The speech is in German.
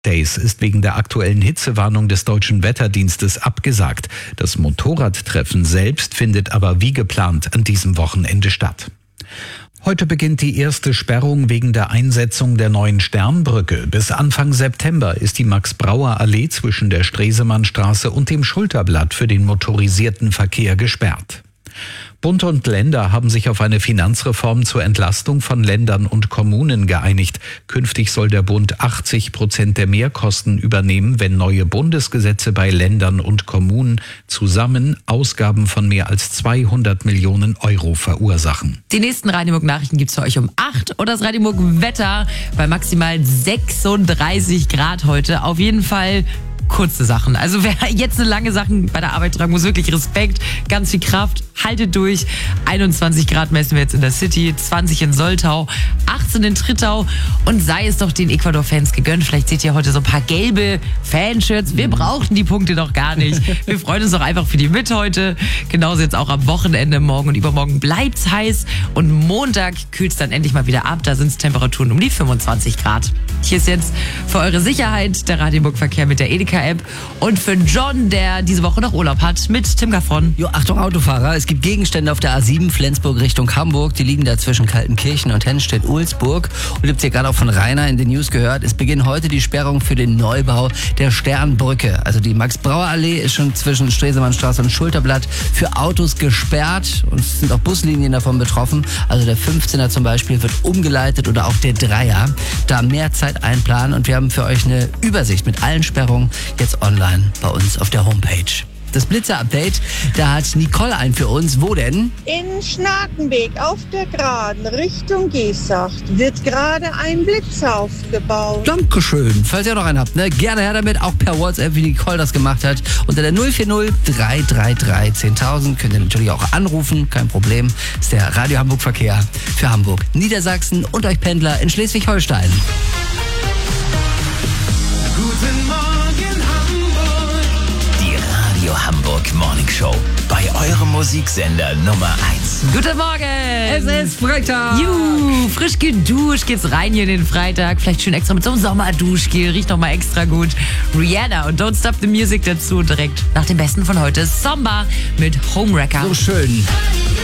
Days ist wegen der aktuellen Hitzewarnung des Deutschen Wetterdienstes abgesagt. Das Motorradtreffen selbst findet aber wie geplant an diesem Wochenende statt. Heute beginnt die erste Sperrung wegen der Einsetzung der neuen Sternbrücke. Bis Anfang September ist die Max-Brauer-Allee zwischen der Stresemannstraße und dem Schulterblatt für den motorisierten Verkehr gesperrt. Bund und Länder haben sich auf eine Finanzreform zur Entlastung von Ländern und Kommunen geeinigt. Künftig soll der Bund 80% der Mehrkosten übernehmen, wenn neue Bundesgesetze bei Ländern und Kommunen zusammen Ausgaben von mehr als 200 Millionen Euro verursachen. Die nächsten Rhein-Hamburg-Nachrichten gibt's für euch um 8 und das Rhein-Hamburg-Wetter bei maximal 36 Grad heute. Auf jeden Fall kurze Sachen. Also wer jetzt eine lange Sachen bei der Arbeit tragen muss, wirklich Respekt, ganz viel Kraft, haltet durch. 21 Grad messen wir jetzt in der City, 20 in Soltau, 18 in Trittau und sei es doch den Ecuador-Fans gegönnt. Vielleicht seht ihr heute so ein paar gelbe Fanshirts. Wir brauchten die Punkte doch gar nicht. Wir freuen uns doch einfach für die mit heute. Genauso jetzt auch am Wochenende, morgen und übermorgen bleibt's heiß und Montag kühlt's dann endlich mal wieder ab. Da sind's Temperaturen um die 25 Grad. Hier ist jetzt für eure Sicherheit der Rhein-Hamburg-Verkehr mit der Edeka-App und für John, der diese Woche noch Urlaub hat, mit Tim Gaffron. Jo, Achtung Autofahrer, es gibt Gegenstände auf der A7 Flensburg Richtung Hamburg. Die liegen da zwischen Kaltenkirchen und Hennstedt-Ulzburg. Und ihr habt hier gerade auch von Rainer in den News gehört, es beginnt heute die Sperrung für den Neubau der Sternbrücke. Also die Max-Brauer-Allee ist schon zwischen Stresemannstraße und Schulterblatt für Autos gesperrt und es sind auch Buslinien davon betroffen. Also der 15er zum Beispiel wird umgeleitet oder auch der 3er. Da mehr Zeit einplanen und wir haben für euch eine Übersicht mit allen Sperrungen jetzt online bei uns auf der Homepage. Das Blitzer-Update, da hat Nicole einen für uns. Wo denn? In Schnakenbeek auf der Geraden Richtung Gesacht wird gerade ein Blitzer aufgebaut. Dankeschön. Falls ihr noch einen habt, gerne her damit, auch per WhatsApp, wie Nicole das gemacht hat. Unter der 040 333 10.000 könnt ihr natürlich auch anrufen, kein Problem. Das ist der Radio Hamburg Verkehr für Hamburg, Niedersachsen und euch Pendler in Schleswig-Holstein. Guten Morgen Hamburg. Die Radio Hamburg Morning Show. Bei eurem Musiksender Nummer 1. Guten Morgen! Es ist Freitag! Juhu, frisch geduscht geht's rein hier in den Freitag. Vielleicht schön extra mit so einem Sommerduschgel, riecht noch mal extra gut. Rihanna und Don't Stop the Music dazu direkt nach dem Besten von heute. Samba mit Homewrecker. So schön.